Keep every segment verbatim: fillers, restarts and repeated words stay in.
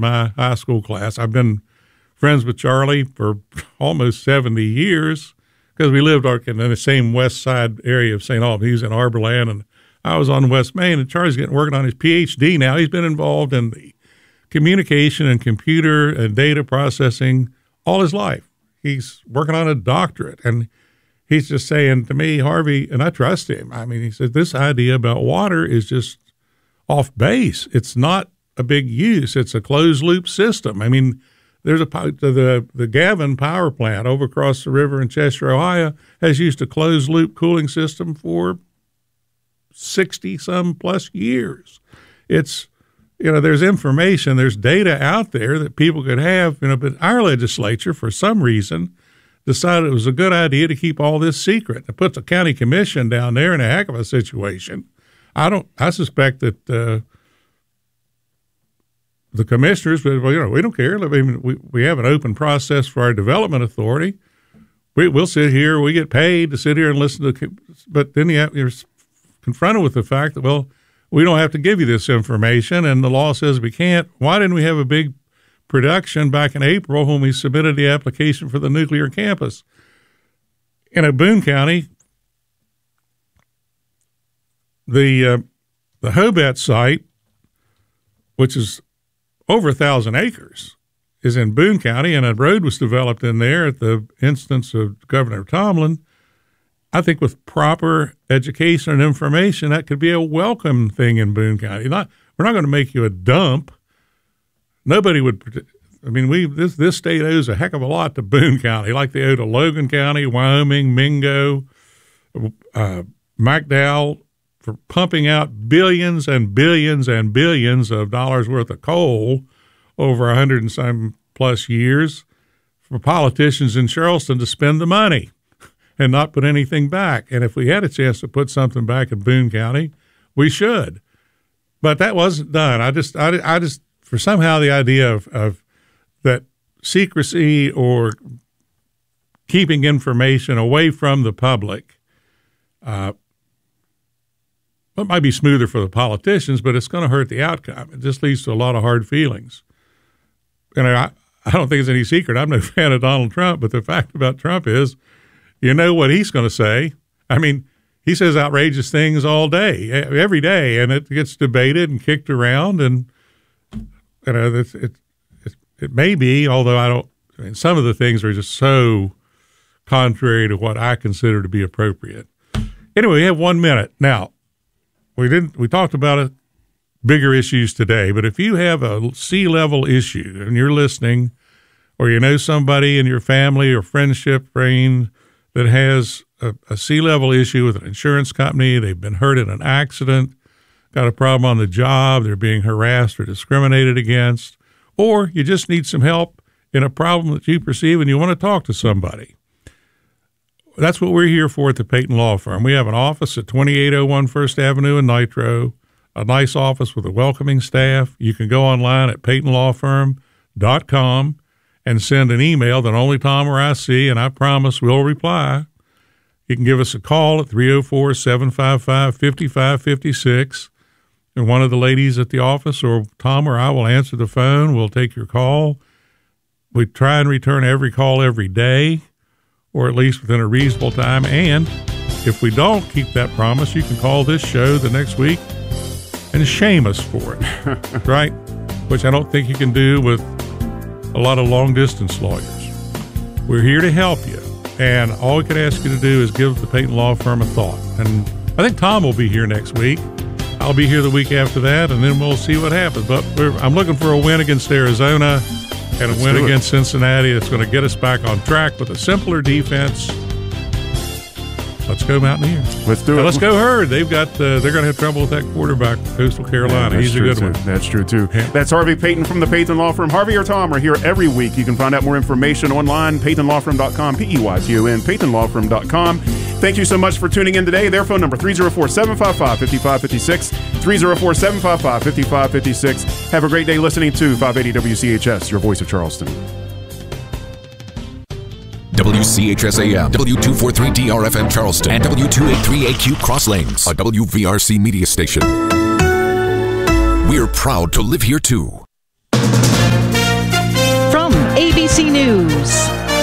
my high school class. I've been friends with Charlie for almost seventy years because we lived in the same west side area of Saint Albans. He was in Arborland, and I was on West Main, and Charlie's getting working on his P H D now. He's been involved in the communication and computer and data processing all his life. He's working on a doctorate, and he's just saying to me, Harvey, and I trust him. I mean, he said, this idea about water is just off base. It's not a big use. It's a closed loop system. I mean, there's a the the Gavin power plant over across the river in Cheshire, Ohio, has used a closed loop cooling system for sixty some plus years. It's, you know, there's information, there's data out there that people could have, you know, but our legislature, for some reason, decided it was a good idea to keep all this secret. It puts a county commission down there in a heck of a situation. I don't, I suspect that, uh, the commissioners, well, you know, we don't care. I mean, we, we have an open process for our development authority. We, we'll sit here, we get paid to sit here and listen to, but then you have, you're confronted with the fact that, well, we don't have to give you this information, and the law says we can't. Why didn't we have a big production back in April when we submitted the application for the nuclear campus? In a Boone County, the uh, the Hobart site, which is over a thousand acres, is in Boone County, and a road was developed in there at the instance of Governor Tomlin. I think with proper education and information, that could be a welcome thing in Boone County. Not, we're not going to make you a dump. Nobody would. I mean, we this this state owes a heck of a lot to Boone County, like they owe to Logan County, Wyoming, Mingo, uh, McDowell, for pumping out billions and billions and billions of dollars worth of coal over a hundred and some plus years for politicians in Charleston to spend the money and not put anything back. And if we had a chance to put something back in Boone County, we should. But that wasn't done. I just, I, I just, for somehow the idea of, of that secrecy or keeping information away from the public, uh, it might be smoother for the politicians, but it's going to hurt the outcome. It just leads to a lot of hard feelings. And I, I don't think it's any secret. I'm no fan of Donald Trump, but the fact about Trump is, you know what he's going to say. I mean, he says outrageous things all day, every day, and it gets debated and kicked around. And you know, it it, it, it may be, although I don't. I mean, some of the things are just so contrary to what I consider to be appropriate. Anyway, we have one minute now. We didn't. We talked about it, bigger issues today, but if you have a sea level issue and you're listening, or you know somebody in your family or friendship range that has a, a sea level issue with an insurance company, they've been hurt in an accident, got a problem on the job, they're being harassed or discriminated against, or you just need some help in a problem that you perceive and you want to talk to somebody. That's what we're here for at the Peyton Law Firm. We have an office at twenty-eight oh one First Avenue in Nitro, a nice office with a welcoming staff. You can go online at peyton law firm dot com and send an email that only Tom or I see, and I promise we'll reply. You can give us a call at three oh four, seven five five, five five five six, and one of the ladies at the office or Tom or I will answer the phone. We'll take your call. We try and return every call every day, or at least within a reasonable time. And if we don't keep that promise, you can call this show the next week and shame us for it, right? Which I don't think you can do with a lot of long-distance lawyers. We're here to help you, and all we can ask you to do is give the Peyton Law Firm a thought. And I think Tom will be here next week. I'll be here the week after that, and then we'll see what happens. But we're, I'm looking for a win against Arizona and a Let's win against Cincinnati that's going to get us back on track with a simpler defense. Let's go Mountaineers. Let's do now it. Let's go Herd. They've got uh, they're going to have trouble with that quarterback, Coastal Carolina. Yeah, He's a good too. one. That's true too. Yeah. That's Harvey Peyton from the Peyton Law Firm. Harvey or Tom are here every week. You can find out more information online, peyton law firm dot com, P E Y T O N, peyton law firm dot com. Thank you so much for tuning in today. Their phone number, three oh four, seven five five, five five five six, three oh four, seven five five, five five five six. Have a great day listening to five eighty W C H S, your voice of Charleston. W C H S A M, W two forty-three D R F M Charleston, and W two eighty-three A Q Cross Lanes, a W V R C media station. We're proud to live here too. C News.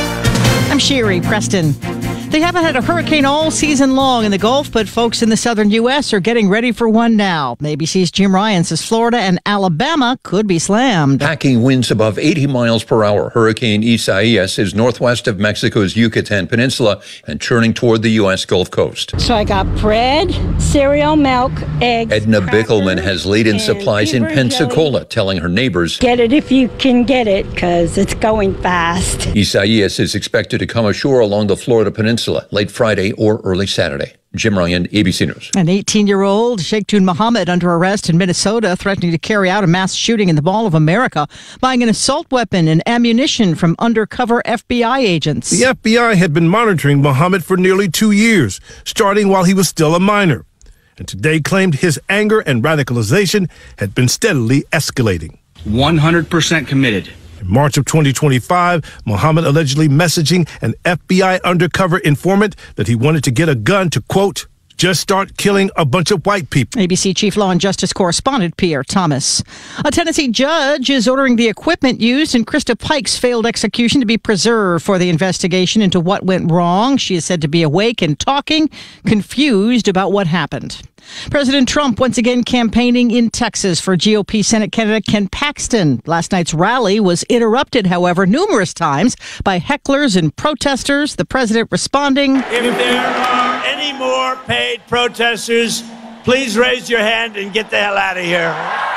I'm Sherry Preston. They haven't had a hurricane all season long in the Gulf, but folks in the southern U S are getting ready for one now. A B C's Jim Ryan says Florida and Alabama could be slammed. Packing winds above eighty miles per hour. Hurricane Isaias is northwest of Mexico's Yucatan Peninsula and churning toward the U S Gulf Coast. So I got bread, cereal, milk, eggs. Edna Bickelman has laid in supplies in Pensacola, jelly. telling her neighbors, "Get it if you can get it, because it's going fast." Isaias is expected to come ashore along the Florida Peninsula late Friday or early Saturday. Jim Ryan, A B C News. An eighteen-year-old Sheikh Tun Mohammed under arrest in Minnesota, threatening to carry out a mass shooting in the Mall of America, buying an assault weapon and ammunition from undercover F B I agents. The F B I had been monitoring Mohammed for nearly two years, starting while he was still a minor, and today claimed his anger and radicalization had been steadily escalating. one hundred percent committed. In March of twenty twenty-five, Mohammed allegedly messaging an F B I undercover informant that he wanted to get a gun to, quote, just start killing a bunch of white people. A B C Chief Law and Justice Correspondent Pierre Thomas. A Tennessee judge is ordering the equipment used in Krista Pike's failed execution to be preserved for the investigation into what went wrong. She is said to be awake and talking, confused about what happened. President Trump once again campaigning in Texas for G O P Senate candidate Ken Paxton. Last night's rally was interrupted, however, numerous times by hecklers and protesters. The president responding, "If there are any more paid protesters, please raise your hand and get the hell out of here."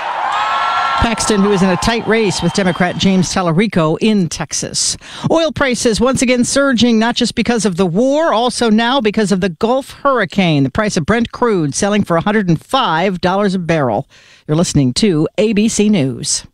Paxton, who is in a tight race with Democrat James Tallarico in Texas. Oil prices once again surging, not just because of the war, also now because of the Gulf hurricane. The price of Brent crude selling for one hundred five dollars a barrel. You're listening to A B C News.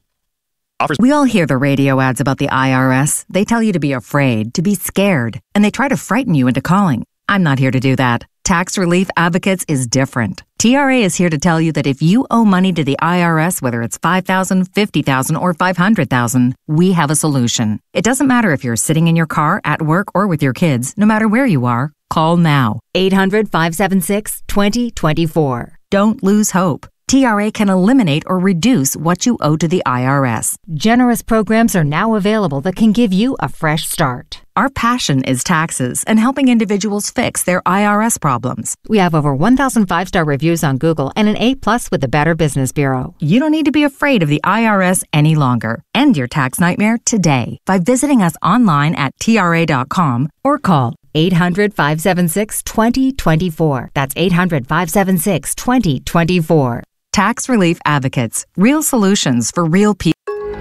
We all hear the radio ads about the I R S. They tell you to be afraid, to be scared, and they try to frighten you into calling. I'm not here to do that. Tax Relief Advocates is different. T R A is here to tell you that if you owe money to the I R S, whether it's five thousand dollars, fifty thousand dollars, or five hundred thousand dollars, we have a solution. It doesn't matter if you're sitting in your car, at work, or with your kids. No matter where you are, call now. eight hundred, five seven six, two zero two four. Don't lose hope. T R A can eliminate or reduce what you owe to the I R S. Generous programs are now available that can give you a fresh start. Our passion is taxes and helping individuals fix their I R S problems. We have over one thousand five-star reviews on Google and an A plus with the Better Business Bureau. You don't need to be afraid of the I R S any longer. End your tax nightmare today by visiting us online at T R A dot com or call eight hundred, five seven six, two zero two four. That's eight hundred, five seven six, two zero two four. Tax Relief Advocates. Real solutions for real people.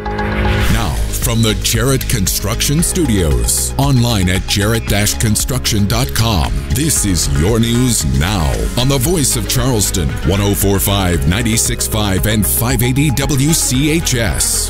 Now, from the Jarrett Construction Studios, online at jarrett dash construction dot com. This is your news now on the voice of Charleston, one oh four point five, ninety-six point five, and five eighty W C H S.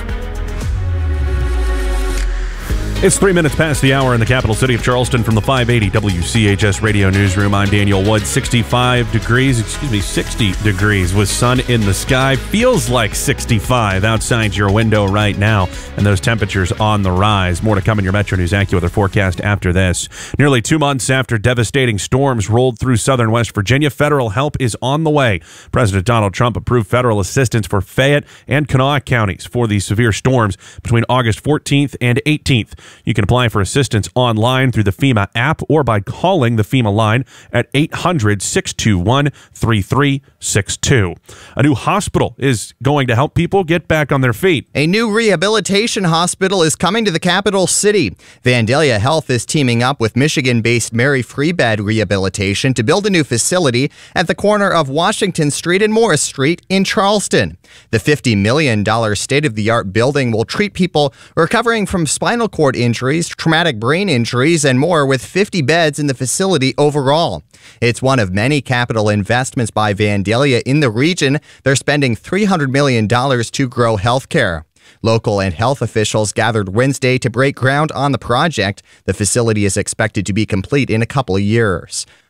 It's three minutes past the hour in the capital city of Charleston. From the five eighty W C H S radio newsroom, I'm Daniel Wood. sixty-five degrees, excuse me, sixty degrees with sun in the sky. Feels like sixty-five outside your window right now, and those temperatures on the rise. More to come in your Metro News AccuWeather forecast after this. Nearly two months after devastating storms rolled through southern West Virginia, federal help is on the way. President Donald Trump approved federal assistance for Fayette and Kanawha counties for the severe storms between August fourteenth and eighteenth. You can apply for assistance online through the FEMA app or by calling the FEMA line at eight hundred, six two one, three three six two. A new hospital is going to help people get back on their feet. A new rehabilitation hospital is coming to the capital city. Vandalia Health is teaming up with Michigan-based Mary Free Bed Rehabilitation to build a new facility at the corner of Washington Street and Morris Street in Charleston. The fifty million dollars state-of-the-art building will treat people recovering from spinal cord injuries, traumatic brain injuries, and more, with fifty beds in the facility overall. It's one of many capital investments by Vandalia in the region. They're spending three hundred million dollars to grow healthcare. Local and health officials gathered Wednesday to break ground on the project. The facility is expected to be complete in a couple of years.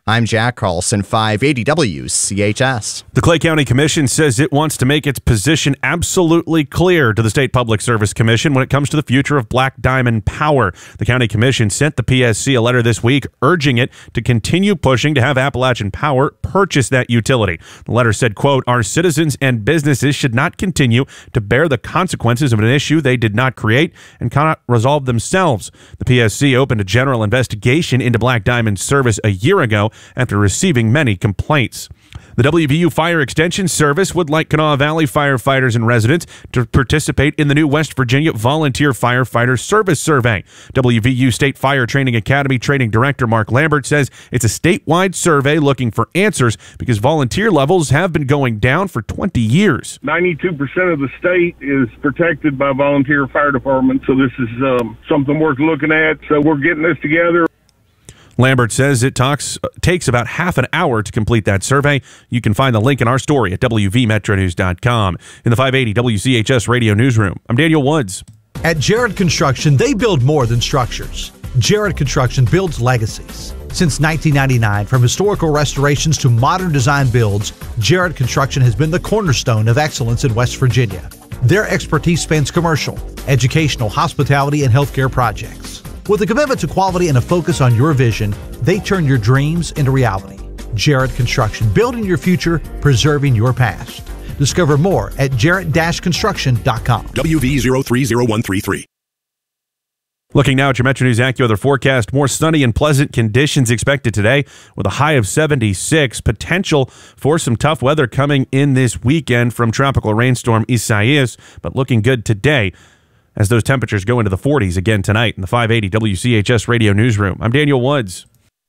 I'm Jack Carlson, five eighty W C H S. The Clay County Commission says it wants to make its position absolutely clear to the State Public Service Commission when it comes to the future of Black Diamond Power. The County Commission sent the P S C a letter this week urging it to continue pushing to have Appalachian Power purchase that utility. The letter said, quote, "Our citizens and businesses should not continue to bear the consequences of an issue they did not create and cannot resolve themselves." The P S C opened a general investigation into Black Diamond service a year ago after receiving many complaints. The W V U Fire Extension Service would like Kanawha Valley firefighters and residents to participate in the new West Virginia Volunteer Firefighter Service Survey. W V U State Fire Training Academy Training Director Mark Lambert says it's a statewide survey looking for answers because volunteer levels have been going down for twenty years. ninety-two percent of the state is protected by volunteer fire departments, so this is um, something worth looking at. So we're getting this together. Lambert says it talks, uh, takes about half an hour to complete that survey. You can find the link in our story at W V metro news dot com. In the five eighty W C H S Radio Newsroom, I'm Daniel Woods. At Jarrett Construction, they build more than structures. Jarrett Construction builds legacies. Since nineteen ninety-nine, from historical restorations to modern design builds, Jarrett Construction has been the cornerstone of excellence in West Virginia. Their expertise spans commercial, educational, hospitality, and healthcare projects. With a commitment to quality and a focus on your vision, they turn your dreams into reality. Jarrett Construction, building your future, preserving your past. Discover more at jarrett dash construction dot com. W V zero three zero one three three. Looking now at your Metro News AccuWeather forecast, more sunny and pleasant conditions expected today with a high of seventy-six. Potential for some tough weather coming in this weekend from tropical rainstorm Isaias, but looking good today as those temperatures go into the forties again tonight in the five eighty W C H S Radio Newsroom. I'm Daniel Woods.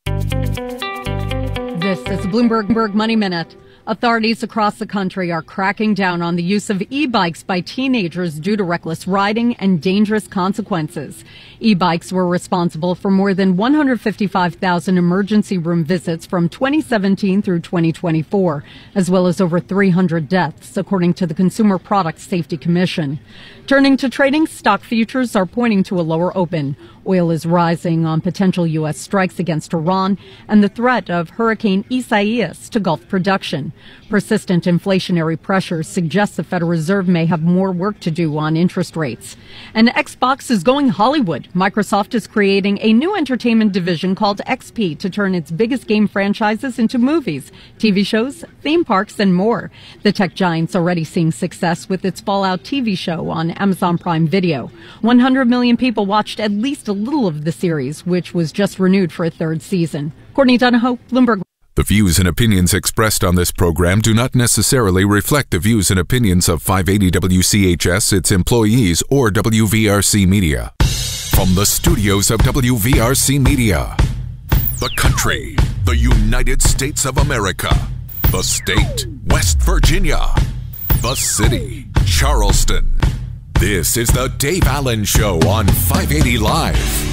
This is the Bloomberg Money Minute. Authorities across the country are cracking down on the use of e-bikes by teenagers due to reckless riding and dangerous consequences. E-bikes were responsible for more than one hundred fifty-five thousand emergency room visits from twenty seventeen through twenty twenty-four, as well as over three hundred deaths, according to the Consumer Product Safety Commission. Turning to trading, stock futures are pointing to a lower open. Oil is rising on potential U S strikes against Iran and the threat of Hurricane Isaias to Gulf production. Persistent inflationary pressures suggest the Federal Reserve may have more work to do on interest rates. And Xbox is going Hollywood. Microsoft is creating a new entertainment division called X P to turn its biggest game franchises into movies, T V shows, theme parks, and more. The tech giant's already seeing success with its Fallout T V show on Amazon Prime Video. one hundred million people watched at least a little of the series, which was just renewed for a third season. Courtney Donahoe, Bloomberg. The views and opinions expressed on this program do not necessarily reflect the views and opinions of five eighty W C H S, its employees, or W V R C Media. From the studios of W V R C Media, the country, the United States of America, the state, West Virginia, the city, Charleston. This is the Dave Allen Show on five eighty Live.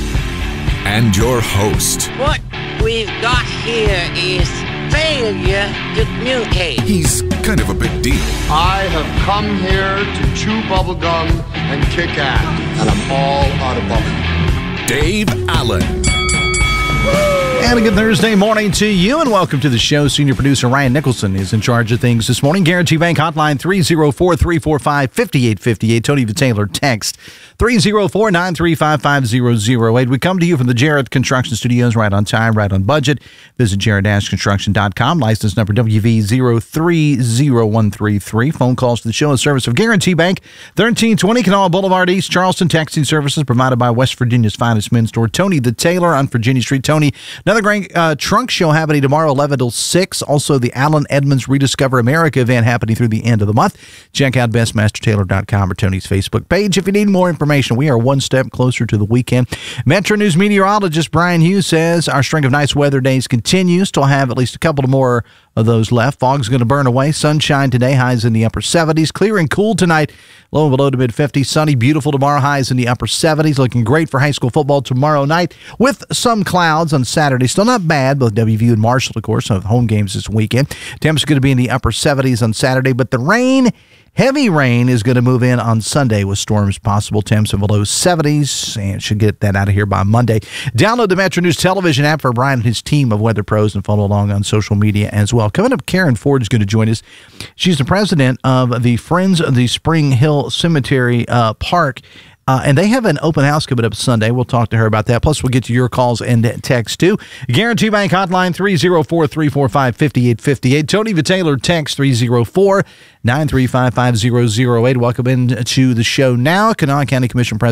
And your host. What we've got here is failure to communicate. He's kind of a big deal. I have come here to chew bubblegum and kick ass, and I'm all out of bubblegum. Dave Allen. And a good Thursday morning to you, and welcome to the show. Senior producer Ryan Nicholson is in charge of things this morning. Guarantee Bank hotline three oh four, three four five, five eight five eight. Tony the Taylor text three oh four, nine three five, five oh oh eight. We come to you from the Jarrett Construction Studios, right on time, right on budget. Visit jarrett dash construction dot com. License number W V zero three zero one three three. Phone calls to the show, a service of Guarantee Bank, thirteen twenty Kanawha Boulevard East, Charleston. Texting services provided by West Virginia's finest men's store, Tony the Taylor on Virginia Street. Tony, another great uh, trunk show happening tomorrow, eleven till six. Also, the Alan Edmonds Rediscover America event happening through the end of the month. Check out best master taylor dot com or Tony's Facebook page if you need more information. We are one step closer to the weekend. Metro News meteorologist Brian Hughes says our string of nice weather days continues. Still have at least a couple more of those left. Fog's going to burn away. Sunshine today, highs in the upper seventies. Clear and cool tonight, low and below to mid fifties. Sunny, beautiful tomorrow, highs in the upper seventies. Looking great for high school football tomorrow night with some clouds on Saturday. Still not bad, both W V U and Marshall, of course, have home games this weekend. Temps going to be in the upper seventies on Saturday, but the rain Heavy rain is going to move in on Sunday with storms possible. Temps in the low seventies, and should get that out of here by Monday. Download the Metro News television app for Brian and his team of weather pros and follow along on social media as well. Coming up, Karen Ford is going to join us. She's the president of the Friends of the Spring Hill Cemetery uh, Park. Uh, and they have an open house coming up Sunday. We'll talk to her about that. Plus, we'll get to your calls and text, too. Guarantee Bank Hotline, three oh four, three four five, five eight five eight. Tony Vitaylor, text three oh four, nine three five, five oh oh eight. Welcome into the show now. Kanawha County Commission President